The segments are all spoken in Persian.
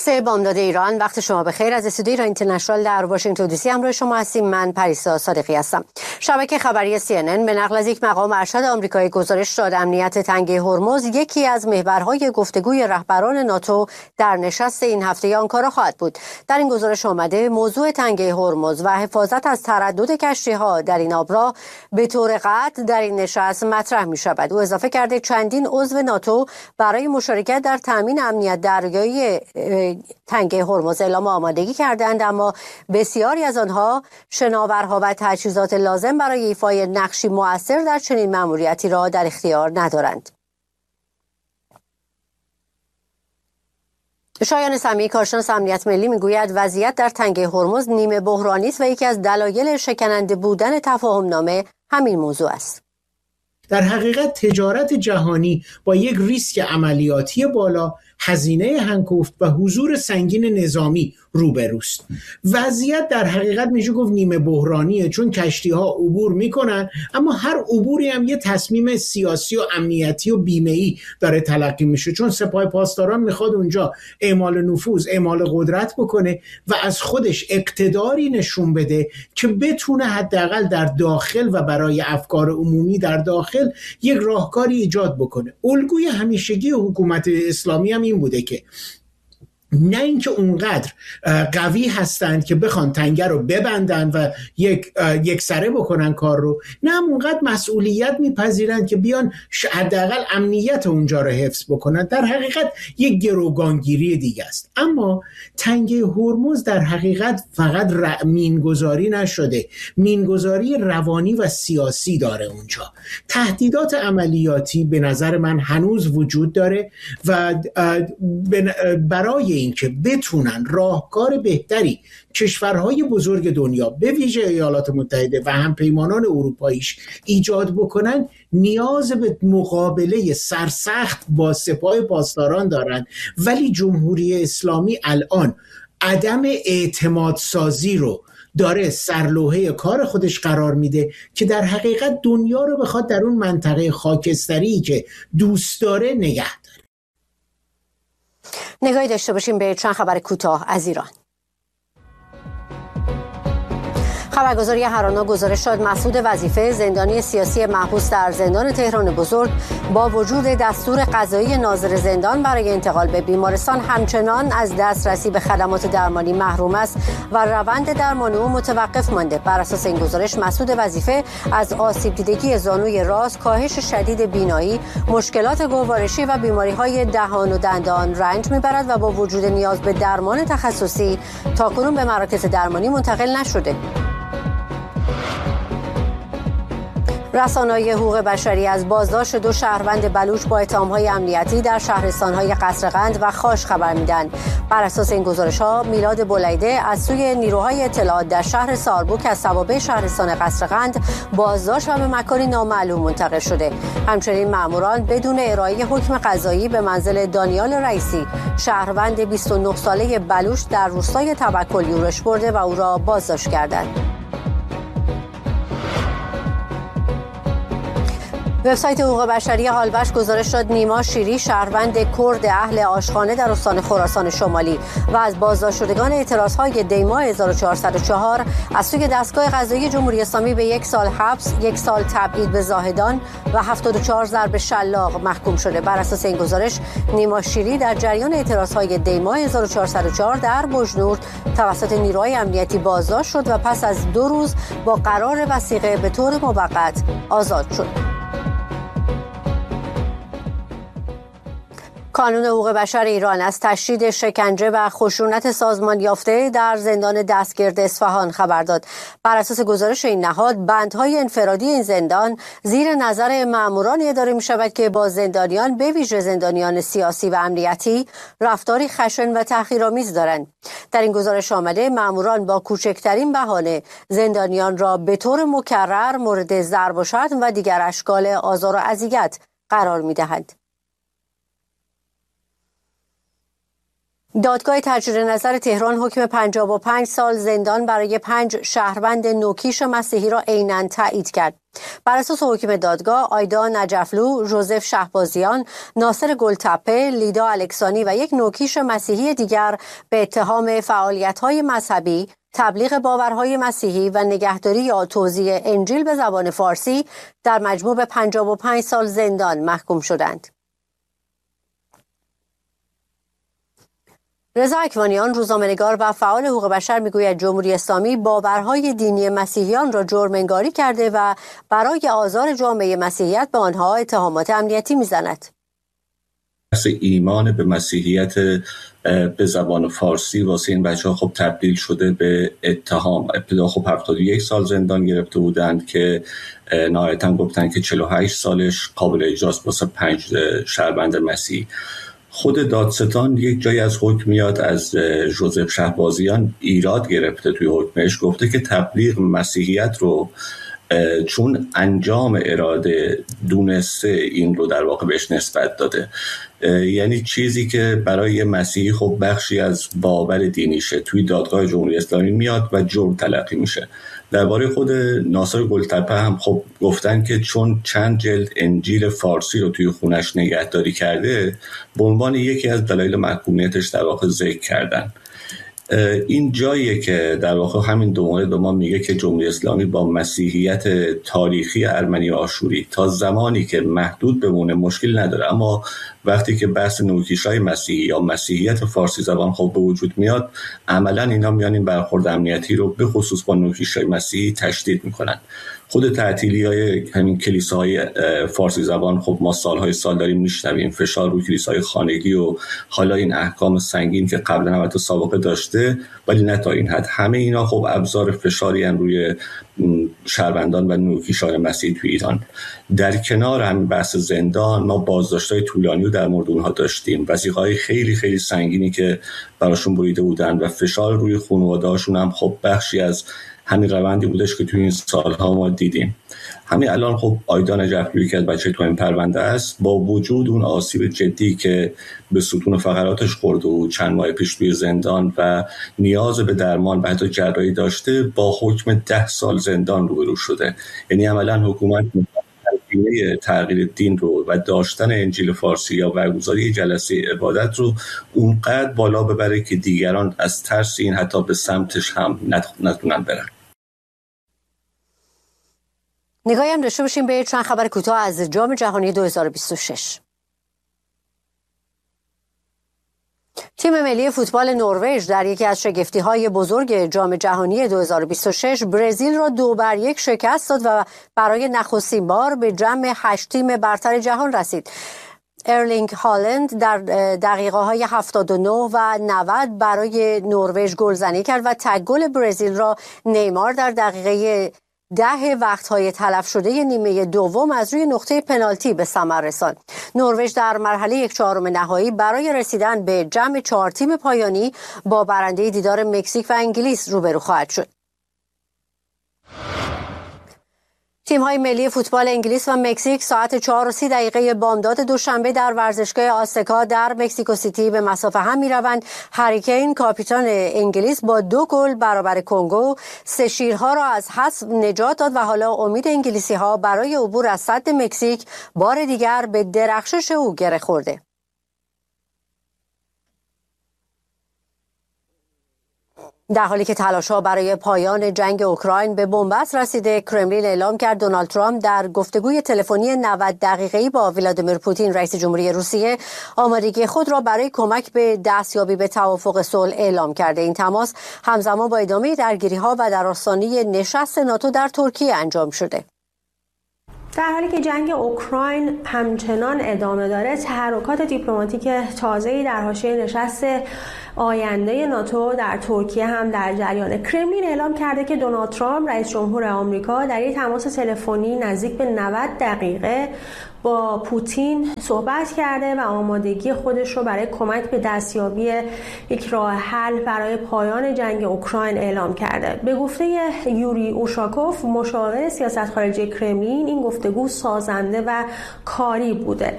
23 بامداد ایران، وقت شما بخیر. از استودیوی ایران اینترنشنال در واشنگتن دی سی همراه شما هستیم. من پریسا صادقی هستم. شبکه خبری CNN به نقل از یک مقام ارشد آمریکایی گزارش داد امنیت تنگه هرمز یکی از محورهای گفتگوی رهبران ناتو در نشست این هفته آنکارا خواهد بود. در این گزارش آمده موضوع تنگه هرمز و حفاظت از تردد کشتی‌ها در این آبراه به طور قطع در این نشست مطرح می شود. او اضافه کرده چندین عضو ناتو برای مشارکت در تامین امنیت دریایی تنگه هرمز اعلام آمادگی کردند، اما بسیاری از آنها شناورها و تجهیزات لازم برای ایفای نقشی مؤثر در چنین مأموریتی را در اختیار ندارند. شایان سمیعی، کارشناس امنیت ملی، میگوید وضعیت در تنگه هرمز نیمه بحرانی است و یکی از دلایل شکننده بودن تفاهم نامه همین موضوع است. در حقیقت تجارت جهانی با یک ریسک عملیاتی بالا، هزینه هنگفت و حضور سنگین نظامی روبروست. وضعیت در حقیقت میشه گفت نیمه بحرانیه، چون کشتی ها عبور میکنن، اما هر عبوری هم یه تصمیم سیاسی و امنیتی و بیمه‌ای داره تلقی میشه، چون سپاه پاسداران میخواد اونجا اعمال نفوذ، اعمال قدرت بکنه و از خودش اقتداری نشون بده که بتونه حداقل در داخل و برای افکار عمومی در داخل یک راهکاری ایجاد بکنه. الگوی همیشگی حکومت اسلامی هم این بوده که نه اینکه اونقدر قوی هستند که بخوان تنگه رو ببندن و یک سره بکنن کار رو، نه اونقدر مسئولیت میپذیرند که بیان حداقل امنیت اونجا رو حفظ بکنن. در حقیقت یک گروگانگیری دیگه است. اما تنگه هرمز در حقیقت فقط مینگذاری نشده، مینگذاری روانی و سیاسی داره اونجا. تهدیدات عملیاتی به نظر من هنوز وجود داره و برای اینکه بتونن راهکار بهتری کشورهای بزرگ دنیا به ویژه ایالات متحده و همپیمانان اروپاییش ایجاد بکنن، نیاز به مقابله سرسخت با سپاه پاسداران دارن. ولی جمهوری اسلامی الان عدم اعتماد سازی رو داره سرلوحه کار خودش قرار میده که در حقیقت دنیا رو بخواد در اون منطقه خاکستری که دوست داره نگه داره. نگاهی داشته باشیم به چند خبر کوتاه از ایران. خبرگزاری هرانا گزارش داد مسعود وظیفه، زندانی سیاسی محبوس در زندان تهران بزرگ، با وجود دستور قضایی ناظر زندان برای انتقال به بیمارستان همچنان از دسترسی به خدمات درمانی محروم است و روند درمان او متوقف مانده. بر اساس این گزارش مسعود وظیفه از آسیب دیدگی زانوی راست، کاهش شدید بینایی، مشکلات گوارشی و بیماری‌های دهان و دندان رنج می‌برد و با وجود نیاز به درمان تخصصی تاکنون به مراکز درمانی منتقل نشده. رسانه‌های حقوق بشری از بازداشت 2 شهروند بلوچ با اتهام‌های امنیتی در شهرستان‌های قصرقند و خاش خبر میدن. بر اساس این گزارش‌ها میلاد بولیده از سوی نیروهای اطلاعات در شهر ساربوک از توابع شهرستان قصرقند بازداشت و به مکانی نامعلوم منتقل شده. همچنین مأموران بدون ارائه حکم قضایی به منزل دانیال رئیسی، شهروند 29 ساله بلوچ در روستای توکل یورش برده و او را بازداشت کردند. وبسایت حقوق بشری هالبش گزارش داد نیما شیری، شهروند کرد اهل آشخانه در استان خراسان شمالی و از بازداشت شدگان اعتراضهای دیما 1404 از سوی دستگاه قضایی جمهوری اسلامی به 1 سال حبس، 1 سال تبعید به زاهدان و 74 ضرب شلاق محکوم شده. بر اساس این گزارش نیما شیری در جریان اعتراضهای دیما 1404 در بجنورد توسط نیروهای امنیتی بازداشت شد و پس از 2 روز با قرار وثیقه به طور موقت آزاد شد. کانون حقوق بشر ایران از تشدید شکنجه و خشونت سازمان یافته در زندان دستگرد اصفهان خبر داد. بر اساس گزارش این نهاد، بندهای انفرادی این زندان زیر نظر مأموران اداره می شود که با زندانیان، به ویژه زندانیان سیاسی و امنیتی، رفتاری خشن و تحقیرآمیز دارند. در این گزارش آمده مأموران با کوچکترین بهانه زندانیان را به طور مکرر مورد ضرب و شتم و دیگر اشکال آزار و اذیت قرار می دهند. دادگاه تجدید نظر تهران حکم 55 سال زندان برای 5 شهروند نوکیش مسیحی را عیناً تایید کرد. بر اساس حکم دادگاه، آیدا نجفلو، ژوزف شهبازیان، ناصر گلتپه، لیدا الکسانی و یک نوکیش مسیحی دیگر به اتهام فعالیت‌های مذهبی، تبلیغ باورهای مسیحی و نگهداری یا توزیع انجیل به زبان فارسی در مجموع به 55 سال زندان محکوم شدند. رضا اکوانیان، روزنامه‌نگار و فعال حقوق بشر، میگوید جمهوری اسلامی باورهای دینی مسیحیان را جرم‌انگاری کرده و برای آزار جامعه مسیحیت به آنها اتهامات امنیتی میزند. ایمان به مسیحیت به زبان فارسی واسه این بچه‌ها خب تبدیل شده به اتهام. ابتدا خب 71 سال زندان گرفته بودند که نهایتاً گفتن که 48 سالش قابل اجراست واسه 5 شهروند مسیحی. خود دادستان یک جایی از حکم میاد از ژوزف شهبازیان ایراد گرفته توی حکمش، گفته که تبلیغ مسیحیت رو چون انجام اراده دونسته این رو در واقع بهش نسبت داده، یعنی چیزی که برای مسیحی خب بخشی از باور دینیشه توی دادگاه جمهوری اسلامی میاد و جرم تلقی میشه. درباره خود ناصر گلتپه هم خب گفتن که چون چند جلد انجیل فارسی رو توی خونش نگهداری کرده به عنوان یکی از دلایل محکومیتش در واقع ذکر کردن. این جاییه که در واقع همین دو مورد به ما میگه که جمهوری اسلامی با مسیحیت تاریخی ارمنی و آشوری تا زمانی که محدود بمونه مشکل نداره، اما وقتی که بحث نوکیشای مسیحی یا مسیحیت فارسی زبان خب به وجود میاد، عملا اینا میان این برخورد امنیتی رو به خصوص با نوکیشای مسیحی تشدید میکنن. خود تعطیلی‌های همین کلیساهای فارسی زبان خب ما سالهای سال داریم میشنویم، فشار روی کلیساهای خانگی و حالا این احکام سنگین که قبلا هم حتی سابقه داشته، ولی نه تا این حد. همه اینا خب ابزار فشاری ان روی شهروندان و نوکیشان مسیحی توی ایران. در کنار هم بحث زندان، ما بازداشت‌های طولانی رو در مورد اونها داشتیم، وثیقه‌های خیلی خیلی سنگینی که براشون بریده بودن و فشار روی خانواده‌هاشون هم خب بخشی از همین روندی بودش که توی این سالها ما دیدیم. همین الان خب آیدا نجفلویی که از بچه تو این پرونده است، با وجود اون آسیب جدی که به ستون فقراتش خورده و چند ماه پیش توی زندان و نیاز به درمان و حتی جراحی داشته، با حکم 10 سال زندان روبرو شده. یعنی عملا حکومت تغییر دین رو و داشتن انجیل فارسی یا برگزاری جلسه عبادت رو اونقدر بالا ببره که دیگران از ترس این حتی به سمتش هم نتونن برن. نگاهی هم داشته باشیم به چند خبر کوتاه از جام جهانی 2026. تیم ملی فوتبال نروژ در یکی از شگفتی‌های بزرگ جام جهانی 2026 برزیل را 2-1 شکست داد و برای نخستین بار به جمع 8 تیم برتر جهان رسید. ارلینگ هالند در دقیقه‌های 79 و 90 برای نروژ گلزنی کرد و تگ گل برزیل را نیمار در دقیقه 10 وقت‌های تلف شده نیمه دوم از روی نقطه پنالتی به ثمر رساند. نروژ در مرحله 1/4 نهایی برای رسیدن به جمع 4 تیم پایانی با برنده دیدار مکزیک و انگلیس روبرو خواهد شد. تیم‌های ملی فوتبال انگلیس و مکزیک ساعت 4:30 بامداد دوشنبه در ورزشگاه آزتکا در مکزیکو سیتی به مسافه هم می‌روند. هری کین کاپیتان انگلیس با 2 گل برابر کنگو 3 شیرها را از حذف نجات داد و حالا امید انگلیسی‌ها برای عبور از سد مکزیک بار دیگر به درخشش او گره خورده. در حالی که تلاش‌ها برای پایان جنگ اوکراین به بنبست رسیده، کرملین اعلام کرد دونالد ترامپ در گفتگوی تلفنی 90 دقیقه‌ای با ولادیمیر پوتین رئیس جمهوری روسیه آمادگی خود را برای کمک به دستیابی به توافق صلح اعلام کرده. این تماس همزمان با ادامه درگیری‌ها و در آستانه نشست ناتو در ترکیه انجام شده. در حالی که جنگ اوکراین همچنان ادامه داره، تحرکات دیپلماتیک تازه‌ای در حاشیه نشست آینده ناتو در ترکیه هم در جریانه. کرملین اعلام کرده که دونالد ترامپ رئیس جمهور آمریکا در یک تماس تلفنی نزدیک به 90 دقیقه با پوتین صحبت کرده و آمادگی خودش رو برای کمک به دستیابی یک راه حل برای پایان جنگ اوکراین اعلام کرده. به گفته یوری اوشاکوف، مشاور سیاست خارجی کرملین، این گفتگو سازنده و کاری بوده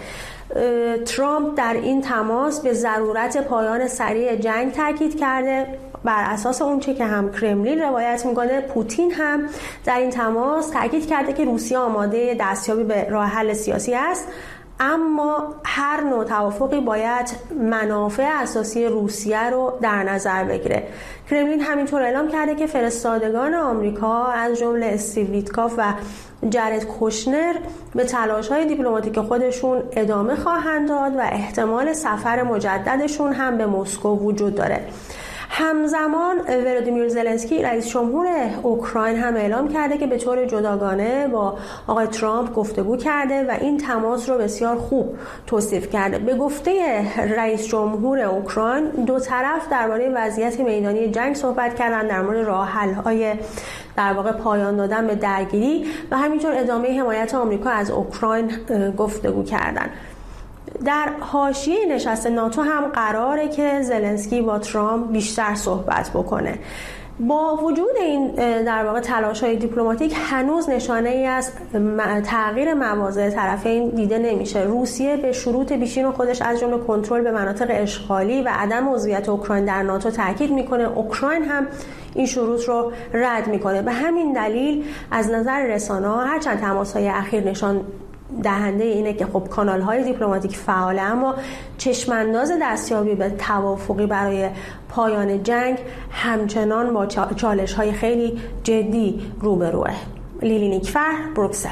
ترامپ در این تماس به ضرورت پایان سریع جنگ تاکید کرده. بر اساس اونچه که هم کرملین روایت میکنه، پوتین هم در این تماس تاکید کرده که روسیه آماده دستیابی به راه حل سیاسی است، اما هر نوع توافقی باید منافع اساسی روسیه رو در نظر بگیره. کرملین همینطور اعلام کرده که فرستادگان آمریکا از جمله استیو ویتکاف و جرد کوشنر به تلاش‌های دیپلماتیک خودشون ادامه خواهند داد و احتمال سفر مجددشون هم به مسکو وجود داره. همزمان ولودیمیر زلنسکی رئیس جمهور اوکراین هم اعلام کرده که به طور جداگانه با آقای ترامپ گفتگو کرده و این تماس رو بسیار خوب توصیف کرده. به گفته رئیس جمهور اوکراین، دو طرف درباره وضعیت میدانی جنگ صحبت کردن، در مورد راه حل‌های در واقع پایان دادن به درگیری و همینطور ادامه حمایت آمریکا از اوکراین گفتگو کردن. در حاشیه نشست ناتو هم قراره که زلنسکی با ترامپ بیشتر صحبت بکنه. با وجود این در واقع تلاش‌های دیپلماتیک هنوز نشانه ای از تغییر مواضع طرفین دیده نمیشه. روسیه به شروط پیشین خودش از جمله کنترل به مناطق اشغالی و عدم عضویت اوکراین در ناتو تاکید میکنه. اوکراین هم این شروط رو رد میکنه. به همین دلیل از نظر رسانه‌ها هرچند تماس‌های اخیر نشان دهنده اینه که خب کانال‌های دیپلماتیک فعاله، اما چشمانداز دستیابی به توافقی برای پایان جنگ همچنان با چالش‌های خیلی جدی روبروه. لیلی نیکفر، بروکسل.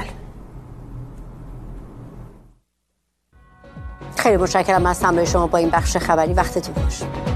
خیلی متشکرم از همراه شما با این بخش خبری. وقتتون خوش.